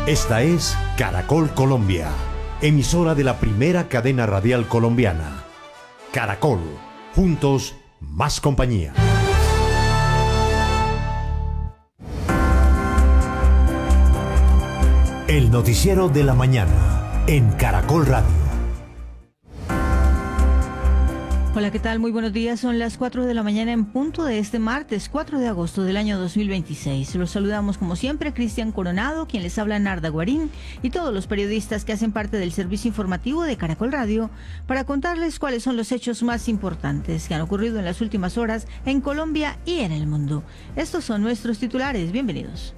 Esta es Caracol Colombia, emisora de la primera cadena radial colombiana. Caracol, juntos, más compañía. El noticiero de la mañana en Caracol Radio. Hola, ¿qué tal? Muy buenos días. Son las 4 de la mañana en punto de este martes 4 de agosto del año 2026. Los saludamos como siempre, Cristian Coronado, quien les habla Narda Guarín, y todos los periodistas que hacen parte del servicio informativo de Caracol Radio para contarles cuáles son los hechos más importantes que han ocurrido en las últimas horas en Colombia y en el mundo. Estos son nuestros titulares. Bienvenidos.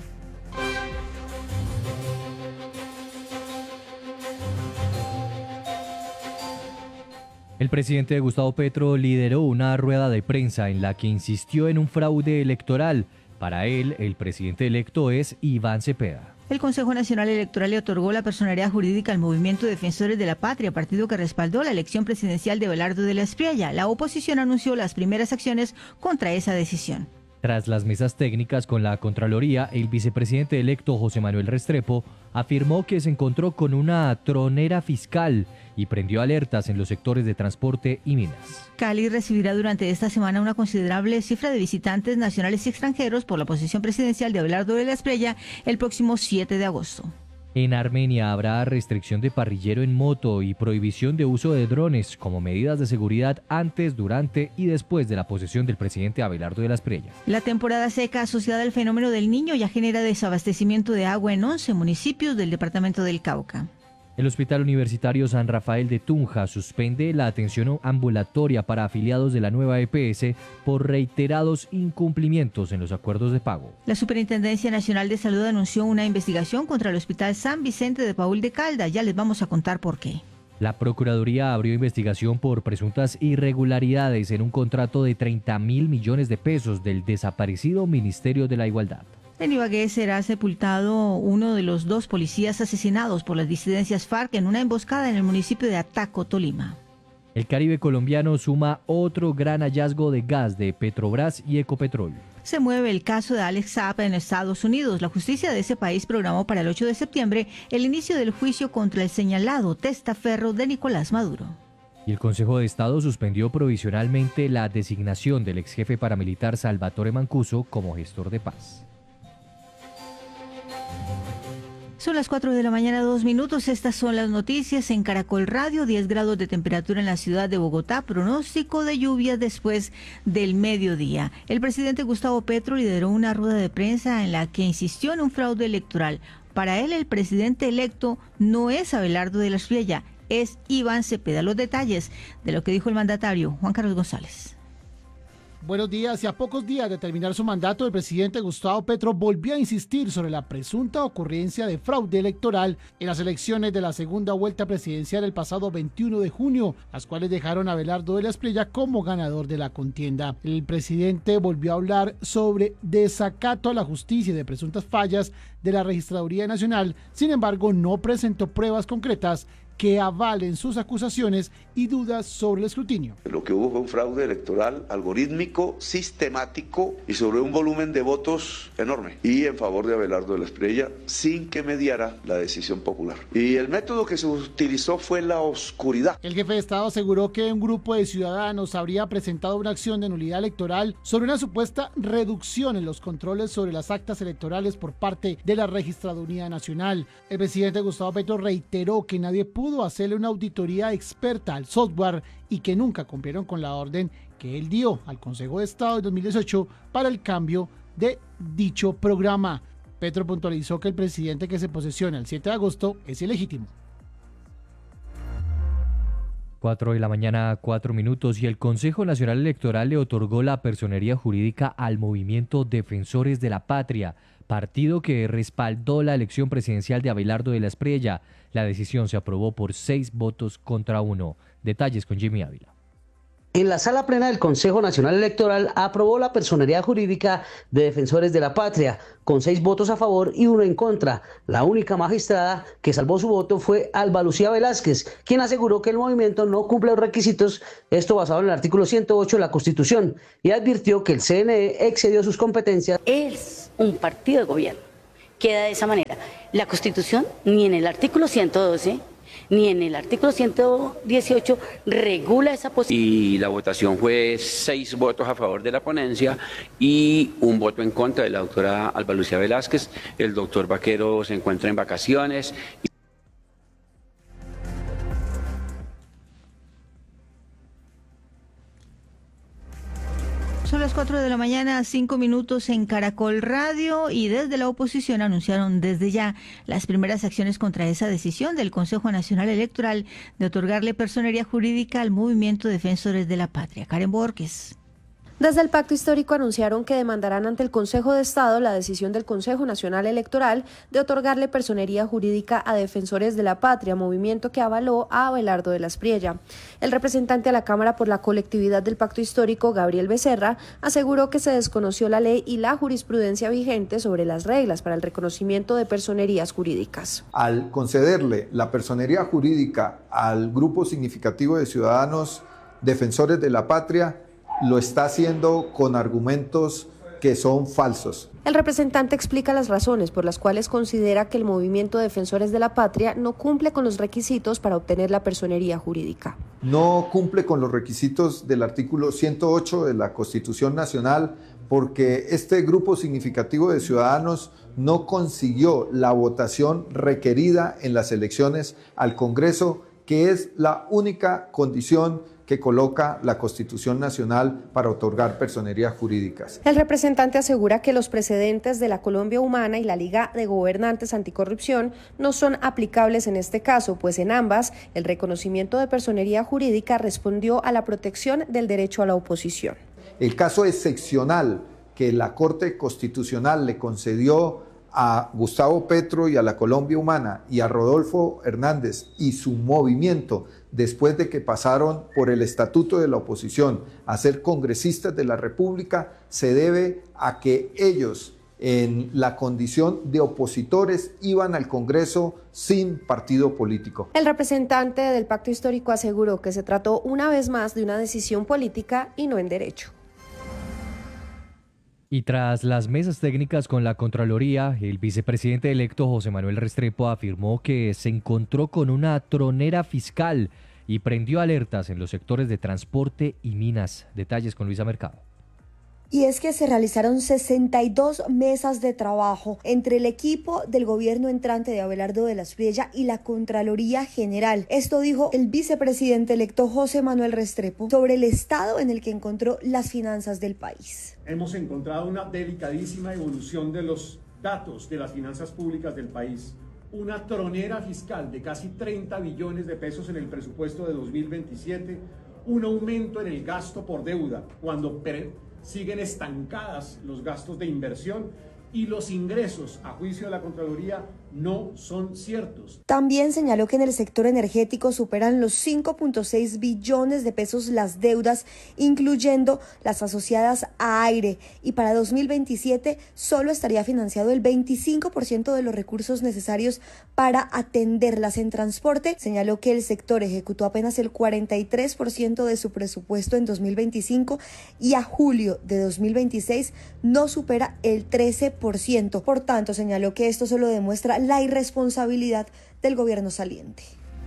El presidente Gustavo Petro lideró una rueda de prensa en la que insistió en un fraude electoral. Para él, el presidente electo es Iván Cepeda. El Consejo Nacional Electoral le otorgó la personería jurídica al Movimiento Defensores de la Patria, partido que respaldó la elección presidencial de Abelardo de la Espriella. La oposición anunció las primeras acciones contra esa decisión. Tras las mesas técnicas con la Contraloría, el vicepresidente electo José Manuel Restrepo afirmó que se encontró con una tronera fiscal y prendió alertas en los sectores de transporte y minas. Cali recibirá durante esta semana una considerable cifra de visitantes nacionales y extranjeros por la posesión presidencial de Abelardo de la Espriella el próximo 7 de agosto. En Armenia habrá restricción de parrillero en moto y prohibición de uso de drones como medidas de seguridad antes, durante y después de la posesión del presidente Abelardo de la Espriella. La temporada seca asociada al fenómeno del Niño ya genera desabastecimiento de agua en 11 municipios del departamento del Cauca. El Hospital Universitario San Rafael de Tunja suspende la atención ambulatoria para afiliados de la nueva EPS por reiterados incumplimientos en los acuerdos de pago. La Superintendencia Nacional de Salud anunció una investigación contra el Hospital San Vicente de Paúl de Caldas. Ya les vamos a contar por qué. La Procuraduría abrió investigación por presuntas irregularidades en un contrato de 30.000 millones de pesos del desaparecido Ministerio de la Igualdad. En Ibagué será sepultado uno de los 2 policías asesinados por las disidencias FARC en una emboscada en el municipio de Ataco, Tolima. El Caribe colombiano suma otro gran hallazgo de gas de Petrobras y Ecopetrol. Se mueve el caso de Alex Saab en Estados Unidos. La justicia de ese país programó para el 8 de septiembre el inicio del juicio contra el señalado testaferro de Nicolás Maduro. Y el Consejo de Estado suspendió provisionalmente la designación del exjefe paramilitar Salvatore Mancuso como gestor de paz. Son las 4 de la mañana, 2 minutos. Estas son las noticias en Caracol Radio. 10 grados de temperatura en la ciudad de Bogotá. Pronóstico de lluvia después del mediodía. El presidente Gustavo Petro lideró una rueda de prensa en la que insistió en un fraude electoral. Para él, el presidente electo no es Abelardo de la Espriella, es Iván Cepeda. Los detalles de lo que dijo el mandatario, Juan Carlos González. Buenos días. Y a pocos días de terminar su mandato, el presidente Gustavo Petro volvió a insistir sobre la presunta ocurrencia de fraude electoral en las elecciones de la segunda vuelta presidencial el pasado 21 de junio, las cuales dejaron a Abelardo de la Espriella como ganador de la contienda. El presidente volvió a hablar sobre desacato a la justicia y de presuntas fallas de la Registraduría Nacional. Sin embargo, no presentó pruebas concretas que avalen sus acusaciones y dudas sobre el escrutinio. Lo que hubo fue un fraude electoral algorítmico, sistemático y sobre un volumen de votos enorme y en favor de Abelardo de la Espriella sin que mediara la decisión popular. Y el método que se utilizó fue la oscuridad. El jefe de Estado aseguró que un grupo de ciudadanos habría presentado una acción de nulidad electoral sobre una supuesta reducción en los controles sobre las actas electorales por parte de la Registraduría Nacional. El presidente Gustavo Petro reiteró que nadie pudo hacerle una auditoría experta al software y que nunca cumplieron con la orden que él dio al Consejo de Estado en 2018 para el cambio de dicho programa. Petro puntualizó que el presidente que se posesiona el 7 de agosto es ilegítimo. 4 de la mañana, 4 minutos, y el Consejo Nacional Electoral le otorgó la personería jurídica al Movimiento Defensores de la Patria, partido que respaldó la elección presidencial de Abelardo de la Espriella. La decisión se aprobó por 6 votos contra 1. Detalles con Jimmy Ávila. En la sala plena del Consejo Nacional Electoral aprobó la personería jurídica de Defensores de la Patria, con 6 votos a favor y 1 en contra. La única magistrada que salvó su voto fue Alba Lucía Velázquez, quien aseguró que el movimiento no cumple los requisitos, esto basado en el artículo 108 de la Constitución, y advirtió que el CNE excedió sus competencias. Es un partido de gobierno queda de esa manera. La Constitución, ni en el artículo 112, ni en el artículo 118 regula esa posibilidad. Y la votación fue 6 votos a favor de la ponencia y 1 voto en contra de la doctora Alba Lucía Velázquez. El doctor Vaquero se encuentra en vacaciones. Son las 4 de la mañana, 5 minutos en Caracol Radio, y desde la oposición anunciaron desde ya las primeras acciones contra esa decisión del Consejo Nacional Electoral de otorgarle personería jurídica al Movimiento Defensores de la Patria. Karen Borges. Desde el Pacto Histórico anunciaron que demandarán ante el Consejo de Estado la decisión del Consejo Nacional Electoral de otorgarle personería jurídica a Defensores de la Patria, movimiento que avaló a Abelardo de la Espriella. El representante a la Cámara por la colectividad del Pacto Histórico, Gabriel Becerra, aseguró que se desconoció la ley y la jurisprudencia vigente sobre las reglas para el reconocimiento de personerías jurídicas. Al concederle la personería jurídica al grupo significativo de ciudadanos defensores de la patria, lo está haciendo con argumentos que son falsos. El representante explica las razones por las cuales considera que el movimiento Defensores de la Patria no cumple con los requisitos para obtener la personería jurídica. No cumple con los requisitos del artículo 108 de la Constitución Nacional porque este grupo significativo de ciudadanos no consiguió la votación requerida en las elecciones al Congreso, que es la única condición que coloca la Constitución Nacional para otorgar personerías jurídicas. El representante asegura que los precedentes de la Colombia Humana y la Liga de Gobernantes Anticorrupción no son aplicables en este caso, pues en ambas el reconocimiento de personería jurídica respondió a la protección del derecho a la oposición. El caso excepcional que la Corte Constitucional le concedió a Gustavo Petro y a la Colombia Humana y a Rodolfo Hernández y su movimiento después de que pasaron por el estatuto de la oposición a ser congresistas de la República, se debe a que ellos en la condición de opositores iban al Congreso sin partido político. El representante del Pacto Histórico aseguró que se trató una vez más de una decisión política y no en derecho. Y tras las mesas técnicas con la Contraloría, el vicepresidente electo José Manuel Restrepo afirmó que se encontró con una tronera fiscal y prendió alertas en los sectores de transporte y minas. Detalles con Luisa Mercado. Y es que se realizaron 62 mesas de trabajo entre el equipo del gobierno entrante de Abelardo de la Espriella y la Contraloría General. Esto dijo el vicepresidente electo José Manuel Restrepo sobre el estado en el que encontró las finanzas del país. Hemos encontrado una delicadísima evolución de los datos de las finanzas públicas del país. Una tronera fiscal de casi 30 billones de pesos en el presupuesto de 2027, un aumento en el gasto por deuda, cuando siguen estancadas los gastos de inversión y los ingresos, a juicio de la Contraloría, no son ciertos. También señaló que en el sector energético superan los 5.6 billones de pesos las deudas, incluyendo las asociadas a aire, y para 2027 solo estaría financiado el 25% de los recursos necesarios para atenderlas. En transporte, señaló que el sector ejecutó apenas el 43% de su presupuesto en 2025 y a julio de 2026 no supera el 13%. Por tanto, señaló que esto solo demuestra la irresponsabilidad del gobierno saliente.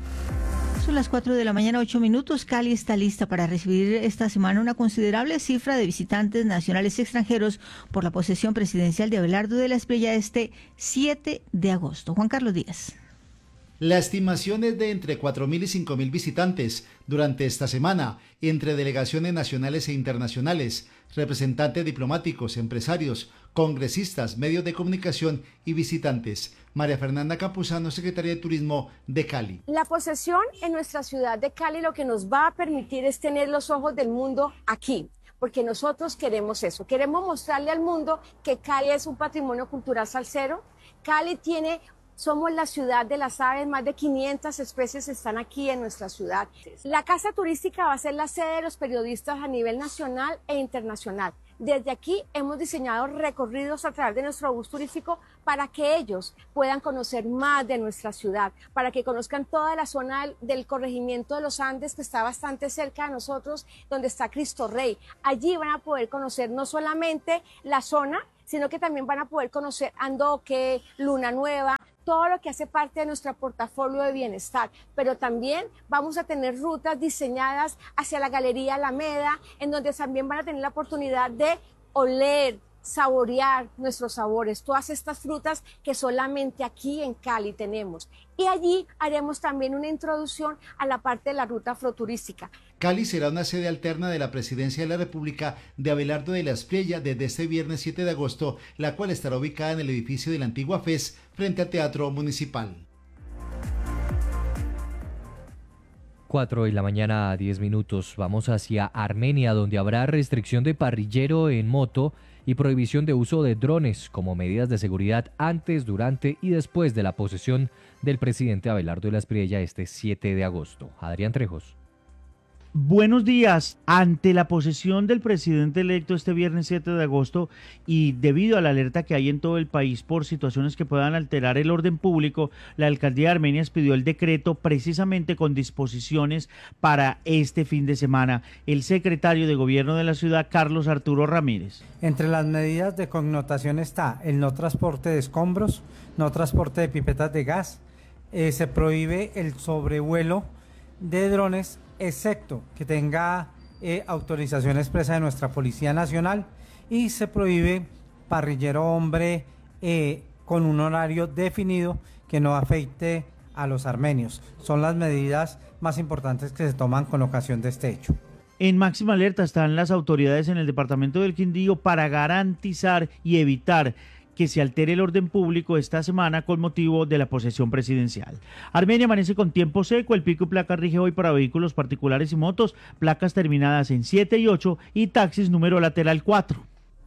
Son las 4 de la mañana, 8 minutos. Cali está lista para recibir esta semana una considerable cifra de visitantes nacionales y extranjeros por la posesión presidencial de Abelardo de la Espriella este 7 de agosto. Juan Carlos Díaz. La estimación es de entre 4.000 y 5.000 visitantes durante esta semana, entre delegaciones nacionales e internacionales, representantes diplomáticos, empresarios, congresistas, medios de comunicación y visitantes. María Fernanda Campuzano, secretaria de Turismo de Cali. La posesión en nuestra ciudad de Cali lo que nos va a permitir es tener los ojos del mundo aquí, porque nosotros queremos eso, queremos mostrarle al mundo que Cali es un patrimonio cultural salsero. Cali somos la ciudad de las aves, más de 500 especies están aquí en nuestra ciudad. La casa turística va a ser la sede de los periodistas a nivel nacional e internacional. Desde aquí hemos diseñado recorridos a través de nuestro bus turístico para que ellos puedan conocer más de nuestra ciudad, para que conozcan toda la zona del corregimiento de los Andes, que está bastante cerca de nosotros, donde está Cristo Rey. Allí van a poder conocer no solamente la zona sino que también van a poder conocer Andoque, Luna Nueva, todo lo que hace parte de nuestro portafolio de bienestar, pero también vamos a tener rutas diseñadas hacia la Galería Alameda, en donde también van a tener la oportunidad de oler, saborear nuestros sabores, todas estas frutas que solamente aquí en Cali tenemos. Y allí haremos también una introducción a la parte de la ruta afroturística. Cali será una sede alterna de la Presidencia de la República de Abelardo de la Espriella desde este viernes 7 de agosto, la cual estará ubicada en el edificio de la antigua FES frente al Teatro Municipal. 4:10 a.m. Vamos hacia Armenia, donde habrá restricción de parrillero en moto y prohibición de uso de drones como medidas de seguridad antes, durante y después de la posesión del presidente Abelardo de la Espriella este 7 de agosto. Adrián Trejos. Buenos días. Ante la posesión del presidente electo este viernes 7 de agosto y debido a la alerta que hay en todo el país por situaciones que puedan alterar el orden público, la alcaldía de Armenia expidió el decreto precisamente con disposiciones para este fin de semana. El secretario de gobierno de la ciudad, Carlos Arturo Ramírez. Entre las medidas de connotación está el no transporte de escombros, no transporte de pipetas de gas, se prohíbe el sobrevuelo de drones, excepto que tenga autorización expresa de nuestra Policía Nacional, y se prohíbe parrillero hombre con un horario definido que no afecte a los armenios. Son las medidas más importantes que se toman con ocasión de este hecho. En máxima alerta están las autoridades en el departamento del Quindío para garantizar y evitar que se altere el orden público esta semana con motivo de la posesión presidencial. Armenia amanece con tiempo seco, el pico y placa rige hoy para vehículos particulares y motos, placas terminadas en 7 y 8 y taxis número lateral 4.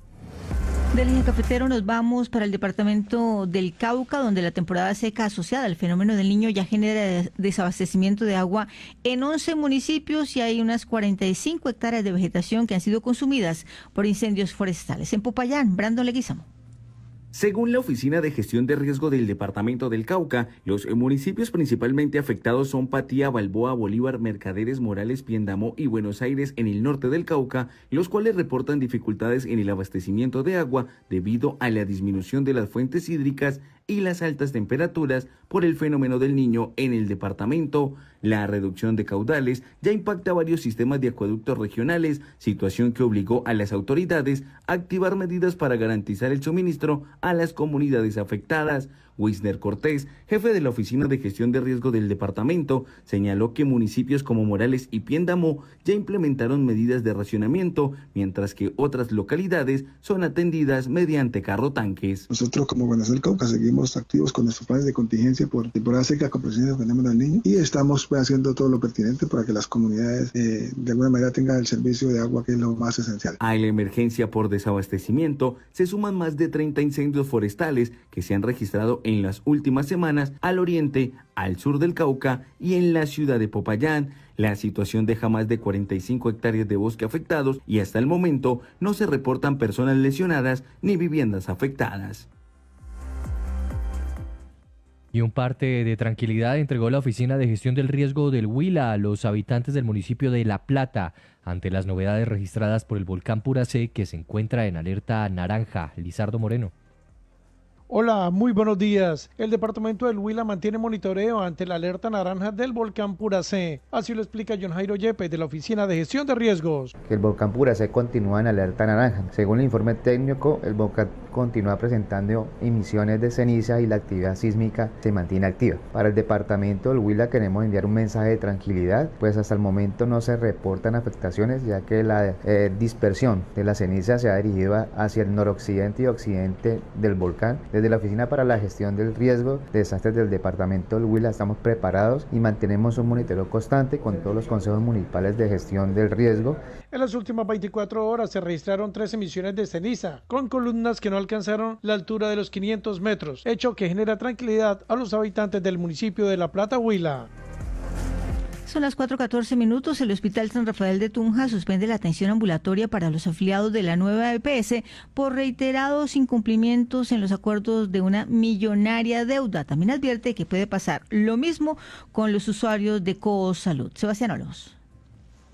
Del eje cafetero nos vamos para el departamento del Cauca, donde la temporada seca asociada al fenómeno del Niño ya genera desabastecimiento de agua en 11 municipios y hay unas 45 hectáreas de vegetación que han sido consumidas por incendios forestales. En Popayán, Brandon Leguizamo. Según la Oficina de Gestión de Riesgo del Departamento del Cauca, los municipios principalmente afectados son Patía, Balboa, Bolívar, Mercaderes, Morales, Piendamó y Buenos Aires en el norte del Cauca, los cuales reportan dificultades en el abastecimiento de agua debido a la disminución de las fuentes hídricas y las altas temperaturas por el fenómeno del Niño en el departamento. La reducción de caudales ya impacta varios sistemas de acueductos regionales, situación que obligó a las autoridades a activar medidas para garantizar el suministro a las comunidades afectadas. Wisner Cortés, jefe de la Oficina de Gestión de Riesgo del departamento, señaló que municipios como Morales y Piendamó ya implementaron medidas de racionamiento, mientras que otras localidades son atendidas mediante carro-tanques. Nosotros como Gobernador del Cauca seguimos activos con nuestros planes de contingencia por temporada seca con presencia del fenómeno del Niño y estamos haciendo todo lo pertinente para que las comunidades de alguna manera tengan el servicio de agua, que es lo más esencial. A la emergencia por desabastecimiento se suman más de 30 incendios forestales que se han registrado en las últimas semanas al oriente, al sur del Cauca y en la ciudad de Popayán. La situación deja más de 45 hectáreas de bosque afectados y hasta el momento no se reportan personas lesionadas ni viviendas afectadas. Y un parte de tranquilidad entregó la Oficina de Gestión del Riesgo del Huila a los habitantes del municipio de La Plata ante las novedades registradas por el volcán Puracé, que se encuentra en alerta naranja. Lizardo Moreno. Hola, muy buenos días. El departamento del Huila mantiene monitoreo ante la alerta naranja del volcán Puracé. Así lo explica John Jairo Yepes de la Oficina de Gestión de Riesgos. El volcán Puracé continúa en alerta naranja. Según el informe técnico, el volcán continúa presentando emisiones de ceniza y la actividad sísmica se mantiene activa. Para el departamento del Huila queremos enviar un mensaje de tranquilidad, pues hasta el momento no se reportan afectaciones, ya que la dispersión de la ceniza se ha dirigido hacia el noroccidente y occidente del volcán. Desde la Oficina para la Gestión del Riesgo de Desastres del Departamento del Huila estamos preparados y mantenemos un monitoreo constante con todos los consejos municipales de gestión del riesgo. En las últimas 24 horas se registraron 3 emisiones de ceniza, con columnas que no alcanzaron la altura de los 500 metros, hecho que genera tranquilidad a los habitantes del municipio de La Plata, Huila. Son las 4:14. El Hospital San Rafael de Tunja suspende la atención ambulatoria para los afiliados de la nueva EPS por reiterados incumplimientos en los acuerdos de una millonaria deuda. También advierte que puede pasar lo mismo con los usuarios de Cosalud. Sebastián Olmos.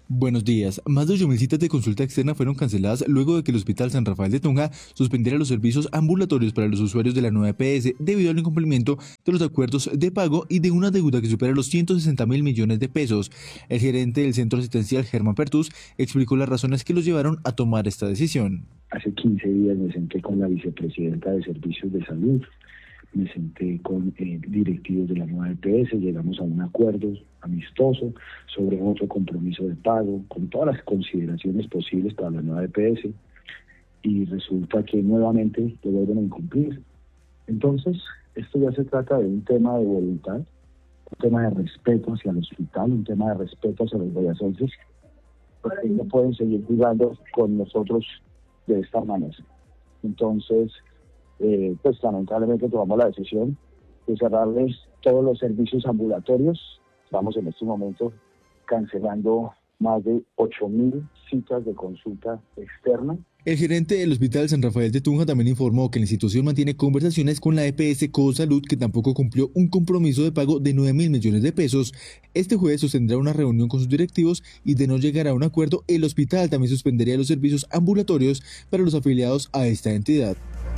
Buenos días. Más de 8.000 citas de consulta externa fueron canceladas luego de que el Hospital San Rafael de Tunja suspendiera los servicios ambulatorios para los usuarios de la nueva EPS debido al incumplimiento de los acuerdos de pago y de una deuda que supera los 160.000 millones de pesos. El gerente del centro asistencial, Germán Pertús, explicó las razones que los llevaron a tomar esta decisión. Hace 15 días me senté con la vicepresidenta de Servicios de Salud, me senté con directivos de la nueva EPS, llegamos a un acuerdo amistoso sobre otro compromiso de pago, con todas las consideraciones posibles para la nueva EPS, y resulta que nuevamente lo vuelven a incumplir. Entonces, esto ya se trata de un tema de voluntad, un tema de respeto hacia el hospital, un tema de respeto hacia los boyacenses, porque no pueden seguir jugando con nosotros de esta manera. Entonces, pues lamentablemente tomamos la decisión de cerrarles todos los servicios ambulatorios. Estamos en este momento cancelando más de 8.000 citas de consulta externa. El gerente del Hospital San Rafael de Tunja también informó que la institución mantiene conversaciones con la EPS Cosalud, que tampoco cumplió un compromiso de pago de 9.000 millones de pesos. Este jueves sostendrá una reunión con sus directivos y de no llegar a un acuerdo, el hospital también suspendería los servicios ambulatorios para los afiliados a esta entidad.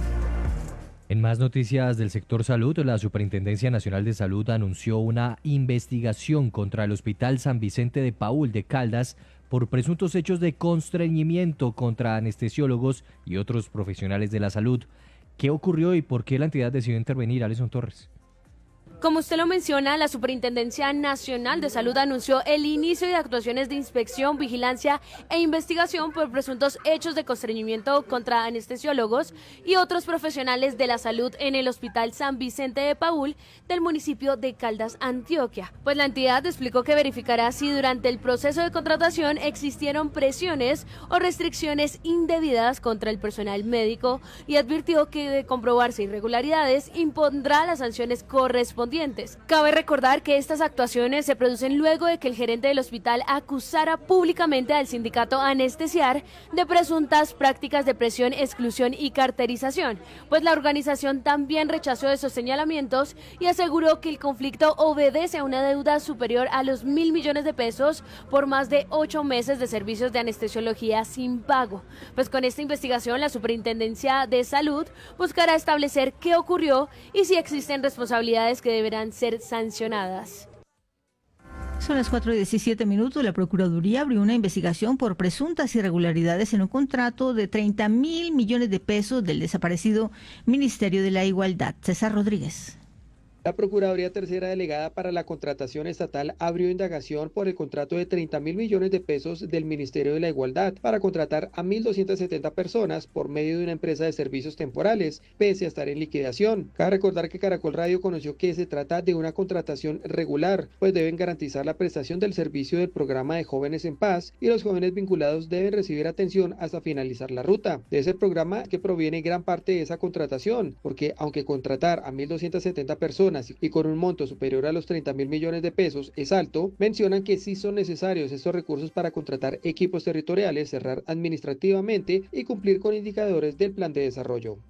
En más noticias del sector salud, la Superintendencia Nacional de Salud anunció una investigación contra el Hospital San Vicente de Paúl de Caldas por presuntos hechos de constreñimiento contra anestesiólogos y otros profesionales de la salud. ¿Qué ocurrió y por qué la entidad decidió intervenir? Alison Torres. Como usted lo menciona, la Superintendencia Nacional de Salud anunció el inicio de actuaciones de inspección, vigilancia e investigación por presuntos hechos de constreñimiento contra anestesiólogos y otros profesionales de la salud en el Hospital San Vicente de Paúl del municipio de Caldas, Antioquia. Pues la entidad explicó que verificará si durante el proceso de contratación existieron presiones o restricciones indebidas contra el personal médico y advirtió que de comprobarse irregularidades impondrá las sanciones correspondientes. Cabe recordar que estas actuaciones se producen luego de que el gerente del hospital acusara públicamente al sindicato Anestesiar de presuntas prácticas de presión, exclusión y carterización, pues la organización también rechazó esos señalamientos y aseguró que el conflicto obedece a una deuda superior a los 1.000 millones de pesos por más de 8 meses de servicios de anestesiología sin pago. Pues con esta investigación la Superintendencia de Salud buscará establecer qué ocurrió y si existen responsabilidades que deberán ser sancionadas. Son las 4:17. La Procuraduría abrió una investigación por presuntas irregularidades en un contrato de 30.000 millones de pesos del desaparecido Ministerio de la Igualdad. César Rodríguez. La Procuraduría Tercera Delegada para la Contratación Estatal abrió indagación por el contrato de 30.000 millones de pesos del Ministerio de la Igualdad para contratar a 1.270 personas por medio de una empresa de servicios temporales, pese a estar en liquidación. Cabe recordar que Caracol Radio conoció que se trata de una contratación regular, pues deben garantizar la prestación del servicio del programa de Jóvenes en Paz y los jóvenes vinculados deben recibir atención hasta finalizar la ruta. De ese programa que proviene gran parte de esa contratación, porque aunque contratar a 1.270 personas y con un monto superior a los 30.000 millones de pesos es alto, mencionan que sí son necesarios estos recursos para contratar equipos territoriales, cerrar administrativamente y cumplir con indicadores del plan de desarrollo.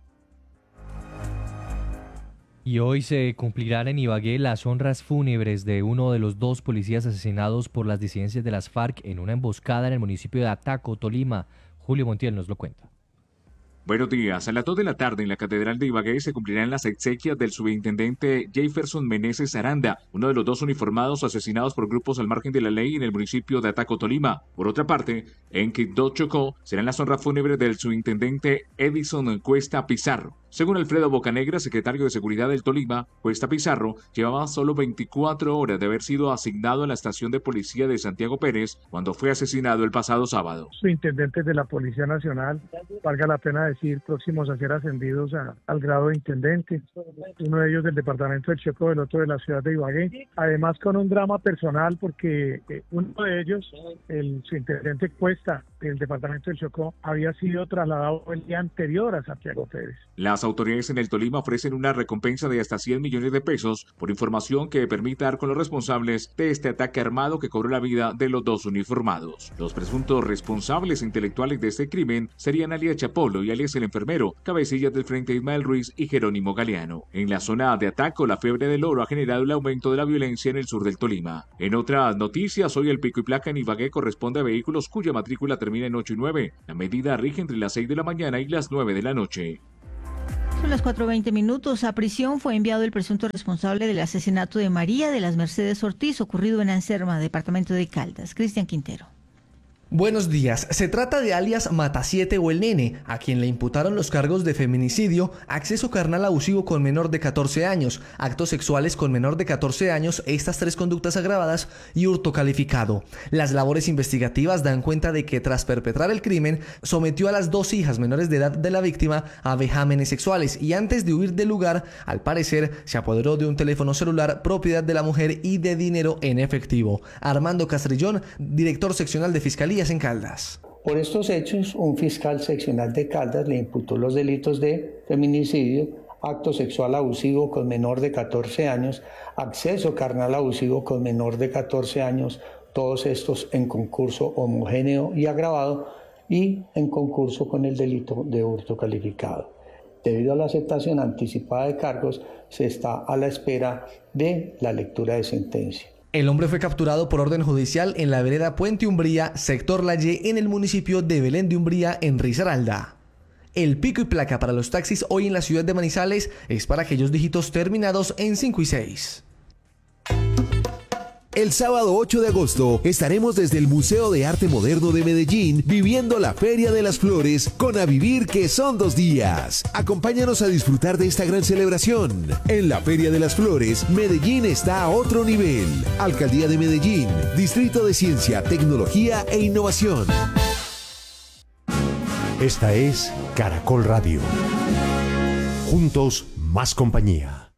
Y hoy se cumplirán en Ibagué las honras fúnebres de uno de los 2 policías asesinados por las disidencias de las FARC en una emboscada en el municipio de Ataco, Tolima. Julio Montiel nos lo cuenta. Buenos días. A las 2 de la tarde en la Catedral de Ibagué se cumplirán las exequias del subintendente Jefferson Meneses Aranda, uno de los 2 uniformados asesinados por grupos al margen de la ley en el municipio de Ataco, Tolima. Por otra parte, en Quibdó, Chocó, serán las honras fúnebres del subintendente Edison Cuesta Pizarro. Según Alfredo Bocanegra, secretario de Seguridad del Tolima, Cuesta Pizarro llevaba solo 24 horas de haber sido asignado a la estación de policía de Santiago Pérez cuando fue asesinado el pasado sábado. Subintendentes de la Policía Nacional, valga la pena decir, próximos a ser ascendidos al grado de intendente, uno de ellos del departamento del Chocó, el otro de la ciudad de Ibagué, además con un drama personal porque uno de ellos, el subintendente Cuesta, del departamento del Chocó había sido trasladado el día anterior a Santiago Pérez. Las autoridades en el Tolima ofrecen una recompensa de hasta 100 millones de pesos por información que permita dar con los responsables de este ataque armado que cobró la vida de los dos uniformados. Los presuntos responsables intelectuales de este crimen serían alias Chapolo y alias el enfermero, cabecillas del Frente Ismael Ruiz y Jerónimo Galeano. En la zona de Ataco, la fiebre del oro ha generado el aumento de la violencia en el sur del Tolima. En otras noticias, hoy el pico y placa en Ibagué corresponde a vehículos cuya matrícula termina en 8 y 9. La medida rige entre las 6 de la mañana y las 9 de la noche. Son las 4:20. A prisión fue enviado el presunto responsable del asesinato de María de las Mercedes Ortiz, ocurrido en Anserma, departamento de Caldas. Cristian Quintero. Buenos días. Se trata de alias Matasiete o el Nene, a quien le imputaron los cargos de feminicidio, acceso carnal abusivo con menor de 14 años, actos sexuales con menor de 14 años, estas 3 conductas agravadas y hurto calificado. Las labores investigativas dan cuenta de que tras perpetrar el crimen, sometió a las 2 hijas menores de edad de la víctima a vejámenes sexuales y antes de huir del lugar, al parecer, se apoderó de un teléfono celular propiedad de la mujer y de dinero en efectivo. Armando Castrillón, director seccional de Fiscalía en Caldas. Por estos hechos, un fiscal seccional de Caldas le imputó los delitos de feminicidio, acto sexual abusivo con menor de 14 años, acceso carnal abusivo con menor de 14 años, todos estos en concurso homogéneo y agravado y en concurso con el delito de hurto calificado. Debido a la aceptación anticipada de cargos, se está a la espera de la lectura de sentencia. El hombre fue capturado por orden judicial en la vereda Puente Umbría, sector La Y, en el municipio de Belén de Umbría, en Risaralda. El pico y placa para los taxis hoy en la ciudad de Manizales es para aquellos dígitos terminados en 5 y 6. El sábado 8 de agosto estaremos desde el Museo de Arte Moderno de Medellín viviendo la Feria de las Flores con A Vivir, que son 2 días. Acompáñanos a disfrutar de esta gran celebración. En la Feria de las Flores, Medellín está a otro nivel. Alcaldía de Medellín, Distrito de Ciencia, Tecnología e Innovación. Esta es Caracol Radio. Juntos, más compañía.